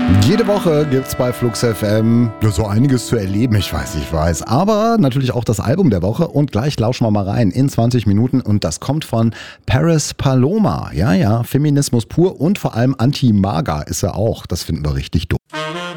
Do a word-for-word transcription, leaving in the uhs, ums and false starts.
Jede Woche gibt's bei Flux F M ja, so einiges zu erleben, ich weiß, ich weiß. Aber natürlich auch das Album der Woche und gleich lauschen wir mal rein in zwanzig Minuten und das kommt von Paris Paloma. Ja, ja, Feminismus pur und vor allem Anti-Maga ist er auch. Das finden wir richtig doof.